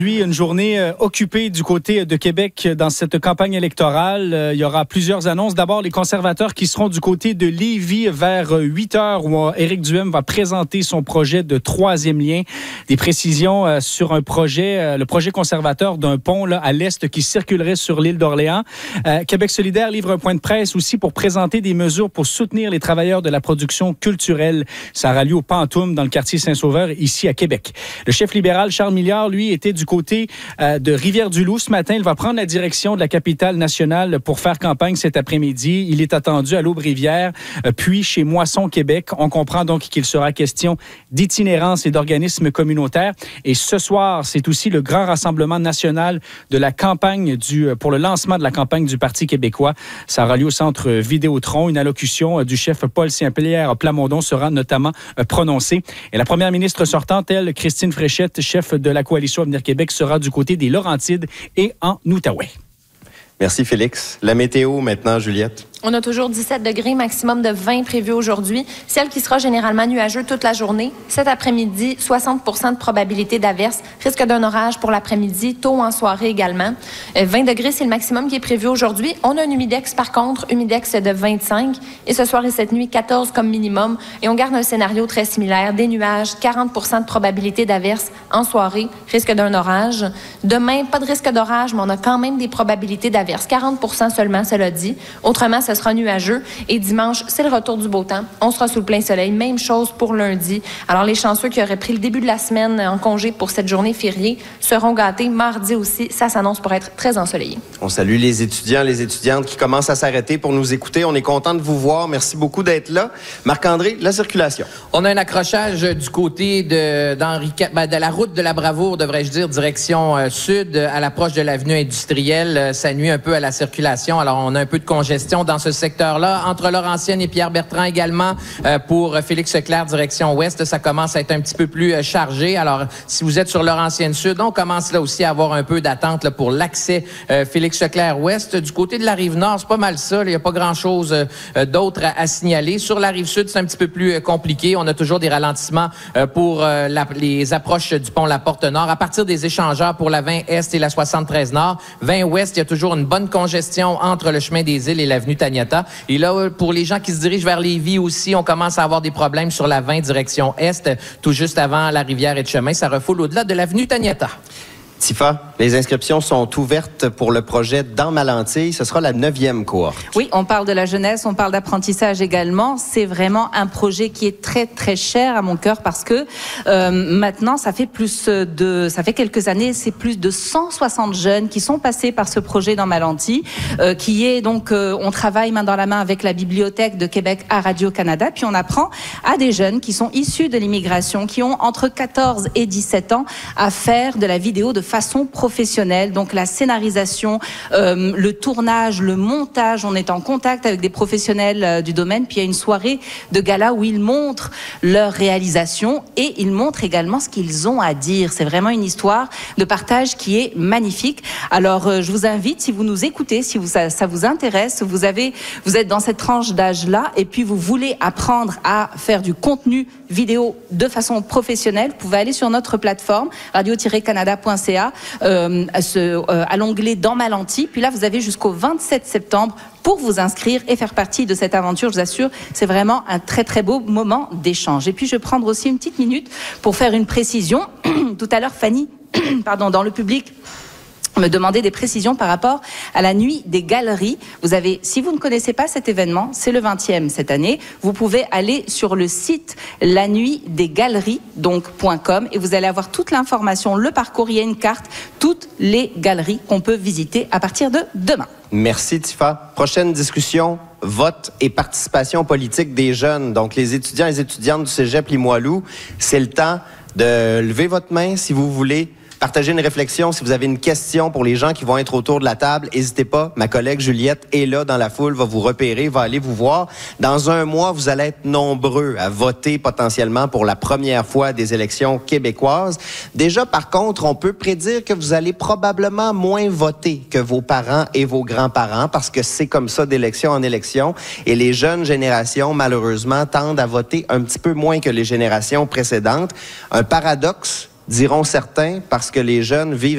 Une journée occupée du côté de Québec dans cette campagne électorale. Il y aura plusieurs annonces. D'abord, les conservateurs qui seront du côté de Lévis vers 8 heures où Éric Duhem va présenter son projet de troisième lien. Des précisions sur un projet, le projet conservateur d'un pont là, à l'est qui circulerait sur l'île d'Orléans. Québec solidaire livre un point de presse aussi pour présenter des mesures pour soutenir les travailleurs de la production culturelle. Ça aura lieu au Pantoum dans le quartier Saint-Sauveur ici à Québec. Le chef libéral Charles Milliard, lui, était du côté de Rivière-du-Loup ce matin. Il va prendre la direction de la capitale nationale pour faire campagne cet après-midi. Il est attendu à l'Aube-Rivière, puis chez Moisson, Québec. On comprend donc qu'il sera question d'itinérance et d'organismes communautaires. Et ce soir, c'est aussi le grand rassemblement national de la campagne pour le lancement de la campagne du Parti québécois. Ça aura lieu au centre Vidéotron. Une allocution du chef Paul Saint-Pierre Plamondon sera notamment prononcée. Et la première ministre sortante, elle, Christine Fréchette, chef de la coalition Avenir Québec, sera du côté des Laurentides et en Outaouais. Merci Félix. La météo maintenant, Juliette. On a toujours 17 degrés, maximum de 20 prévus aujourd'hui. Ciel qui sera généralement nuageux toute la journée. Cet après-midi, 60 % de probabilité d'averse. Risque d'un orage pour l'après-midi, tôt en soirée également. 20 degrés, c'est le maximum qui est prévu aujourd'hui. On a un humidex, par contre, humidex de 25. Et ce soir et cette nuit, 14 comme minimum. Et on garde un scénario très similaire. Des nuages, 40 % de probabilité d'averse en soirée. Risque d'un orage. Demain, pas de risque d'orage, mais on a quand même des probabilités d'averse. 40 % seulement, cela dit. Autrement, ce sera nuageux. Et dimanche, c'est le retour du beau temps. On sera sous le plein soleil. Même chose pour lundi. Alors, les chanceux qui auraient pris le début de la semaine en congé pour cette journée fériée seront gâtés. Mardi aussi, ça s'annonce pour être très ensoleillé. On salue les étudiants, les étudiantes qui commencent à s'arrêter pour nous écouter. On est content de vous voir. Merci beaucoup d'être là. Marc-André, la circulation. On a un accrochage du côté de la route de la Bravoure, devrais-je dire, direction sud, à l'approche de l'avenue industrielle. Ça nuit un peu à la circulation. Alors, on a un peu de congestion dans ce secteur-là. Entre Laurentienne et Pierre-Bertrand également, pour Félix Leclerc, direction ouest, ça commence à être un petit peu plus chargé. Alors, si vous êtes sur Laurentienne sud, on commence là aussi à avoir un peu d'attente là, pour l'accès Félix Leclerc ouest. Du côté de la Rive-Nord, c'est pas mal ça. Il n'y a pas grand-chose d'autre à signaler. Sur la Rive-Sud, c'est un petit peu plus compliqué. On a toujours des ralentissements pour les approches du pont La Porte-Nord. À partir des échangeurs pour la 20 Est et la 73 Nord, 20 Ouest, il y a toujours une bonne congestion entre le chemin des Îles et l'avenue Taniata. Et là, pour les gens qui se dirigent vers Lévis aussi, on commence à avoir des problèmes sur la 20 direction Est, tout juste avant la rivière et de chemin. Ça refoule au-delà de l'avenue Taniata. Tifa, les inscriptions sont ouvertes pour le projet Dans ma lentille. Ce sera la 9e cohorte. Oui, on parle de la jeunesse, on parle d'apprentissage également. C'est vraiment un projet qui est très, très cher à mon cœur parce que maintenant, ça fait quelques années, c'est plus de 160 jeunes qui sont passés par ce projet Dans ma lentille, qui est donc, on travaille main dans la main avec la Bibliothèque de Québec à Radio-Canada, puis on apprend à des jeunes qui sont issus de l'immigration, qui ont entre 14 et 17 ans à faire de la vidéo de façon professionnelle, donc la scénarisation, le tournage, le montage. On est en contact avec des professionnels du domaine, puis il y a une soirée de gala où ils montrent leur réalisation et ils montrent également ce qu'ils ont à dire. C'est vraiment une histoire de partage qui est magnifique. Alors, je vous invite, si vous nous écoutez, si ça vous intéresse, vous êtes dans cette tranche d'âge-là et puis vous voulez apprendre à faire du contenu vidéo de façon professionnelle, vous pouvez aller sur notre plateforme radio-canada.ca à l'onglet Dans ma lentille. Puis là, vous avez jusqu'au 27 septembre pour vous inscrire et faire partie de cette aventure. Je vous assure, c'est vraiment un très, très beau moment d'échange. Et puis, je vais prendre aussi une petite minute pour faire une précision. Tout à l'heure, Fanny, dans le public, me demander des précisions par rapport à la nuit des galeries. Si vous ne connaissez pas cet événement, c'est le 20e cette année. Vous pouvez aller sur le site lanuitdesgaleries.com et vous allez avoir toute l'information, le parcours, il y a une carte, toutes les galeries qu'on peut visiter à partir de demain. Merci Tifa. Prochaine discussion, vote et participation politique des jeunes. Donc les étudiants et les étudiantes du Cégep Limoilou, c'est le temps de lever votre main si vous voulez partager une réflexion. Si vous avez une question pour les gens qui vont être autour de la table, n'hésitez pas. Ma collègue Juliette est là dans la foule, va vous repérer, va aller vous voir. Dans un mois, vous allez être nombreux à voter potentiellement pour la première fois des élections québécoises. Déjà, par contre, on peut prédire que vous allez probablement moins voter que vos parents et vos grands-parents parce que c'est comme ça d'élection en élection. Et les jeunes générations, malheureusement, tendent à voter un petit peu moins que les générations précédentes. Un paradoxe, diront certains, parce que les jeunes vivent